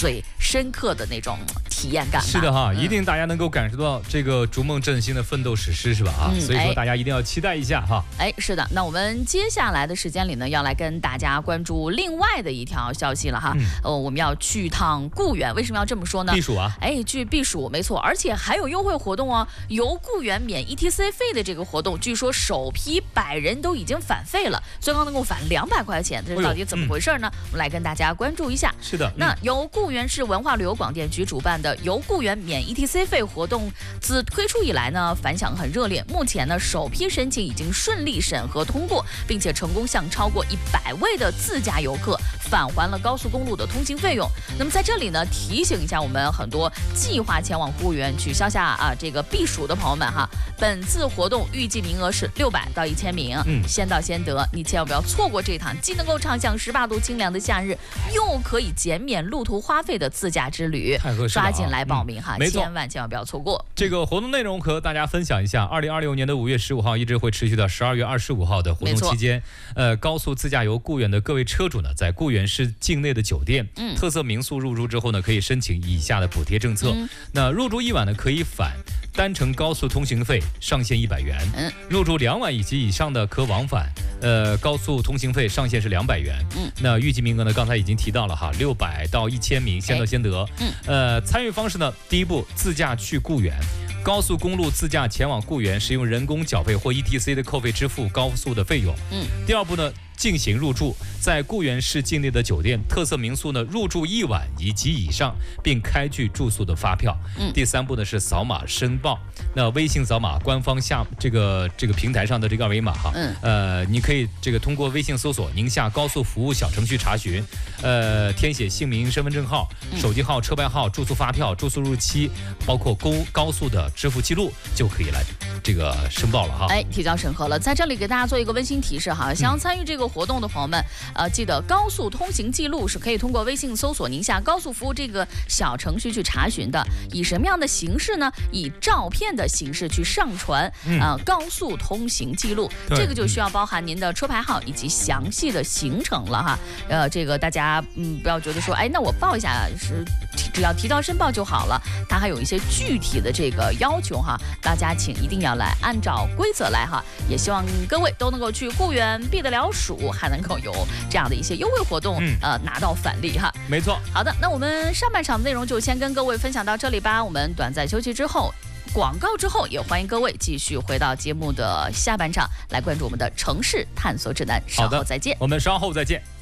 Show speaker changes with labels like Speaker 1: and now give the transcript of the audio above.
Speaker 1: 最深刻的那种体验感。
Speaker 2: 是的哈，一定大家能够感受到这个逐梦振兴的奋斗史诗，是吧？所以说大家一定要期待一下哈。
Speaker 1: 是的，那我们接下来的时间里呢，要来跟大家关注另外的一条消息了哈。我们要去趟固原，为什么要这么说呢？
Speaker 2: 避暑啊！
Speaker 1: 去避暑，没错，而且还有优惠活动哦。游固原免 ETC 费的这个活动，据说首批100人都已经返费了，最高能够返200块钱，这到底怎么回事呢？我们来跟大家关注一下。
Speaker 2: 是的，
Speaker 1: 那由固原市文化旅游广电局主办的游固原免 ETC 费活动，自推出以来呢，反响很热烈。目前呢，首批申请已经顺利审核通过，并且成功向超过100位的自驾游客返还了高速公路的通行费用。那么在这里呢，提醒一下我们很多计划前往固原去消夏这个避暑的朋友们哈，本次活动预计名额是600到1000名，先到先得，你千万不要错过这趟既能够畅享18度清凉的夏日，又可以减免路途花费的自驾之旅，
Speaker 2: 太合适了，
Speaker 1: 抓紧来报名哈，千万不要错过。
Speaker 2: 这个活动内容和大家分享一下，2026年的5月15号一直会持续到12月25号的活动期间，高速自驾游固原的各位车主呢，在固原市境内的酒店、特色民宿入住之后呢，可以申请以下的补贴政策。那入住1晚呢，可以返单程高速通行费上限100元，入住2晚以及以上的可往返高速通行费上限是200元。那预计名额呢，刚才已经提到了哈，600到1000名，先到先得。参与方式呢，第一步自驾去固原。高速公路自驾前往固原，使用人工缴费或 ETC 的扣费支付高速的费用。第二步呢，进行入住，在固原市境内的酒店、特色民宿呢入住1晚以及以上，并开具住宿的发票。第三步呢是扫码申报，那微信扫码官方下这个平台上的这个二维码哈，你可以通过微信搜索宁夏高速服务小程序查询，填写姓名、身份证号、手机号、车牌号、住宿发票、住宿日期，包括高速的支付记录，就可以来申报了哈。
Speaker 1: 提交审核了。在这里给大家做一个温馨提示哈，想要参与这个活动的朋友们，记得高速通行记录是可以通过微信搜索宁夏高速服务这个小程序去查询的。以什么样的形式呢？以照片的形式去上传高速通行记录，这个就需要包含您的车牌号以及详细的行程了哈。大家不要觉得说，那我报一下只要提交申报就好了，它还有一些具体的这个要求哈，大家请一定要来按照规则来哈。也希望各位都能够去固原避得了暑，还能够有这样的一些优惠活动，拿到返利哈。
Speaker 2: 没错。
Speaker 1: 好的，那我们上半场的内容就先跟各位分享到这里吧。我们短暂休息之后，广告之后，也欢迎各位继续回到节目的下半场，来关注我们的城市探索指南。稍后再见。
Speaker 2: 我们稍后再见。